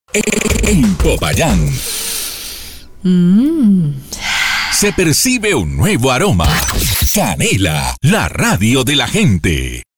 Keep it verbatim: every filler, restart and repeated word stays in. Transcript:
En Popayán Mm. se percibe un nuevo aroma. Canela, la radio de la gente.